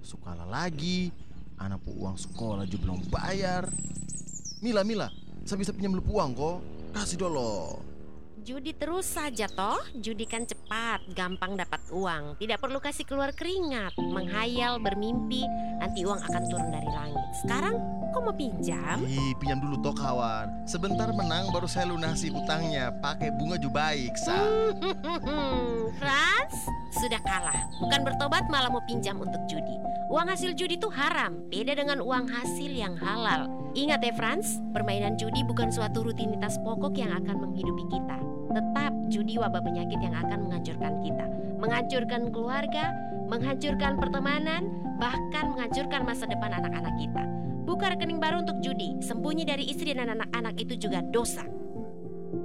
Masuk kalah lagi. Anak pu uang sekolah juga belum bayar. Mila, saya bisa pinjam lu uang kok. Kasih dulu. Judi terus saja toh, judi kan cepat, gampang dapat uang. Tidak perlu kasih keluar keringat, menghayal, bermimpi, nanti uang akan turun dari langit. Sekarang, kok mau pinjam? Ih, pinjam dulu toh kawan. Sebentar menang baru saya lunasi utangnya. Pakai bunga juga baik, Sa. Franz, sudah kalah. Bukan bertobat malah mau pinjam untuk judi. Uang hasil judi itu haram, beda dengan uang hasil yang halal. Ingat ya Franz, permainan judi bukan suatu rutinitas pokok yang akan menghidupi kita. Tetap judi wabah penyakit yang akan menghancurkan kita. Menghancurkan keluarga, menghancurkan pertemanan, bahkan menghancurkan masa depan anak-anak kita. Buka rekening baru untuk judi, sembunyi dari istri dan anak-anak itu juga dosa.